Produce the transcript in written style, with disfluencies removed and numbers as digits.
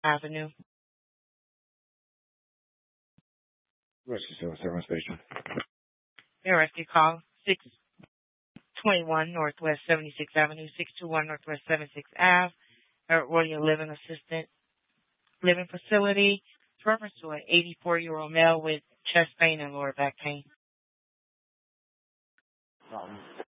Avenue. Rescue 77 station. Your rescue call 621 Northwest 76th Avenue, 621 Northwest 76th Ave, Royal Living Facility. Reference to an 84-year-old male with chest pain and lower back pain.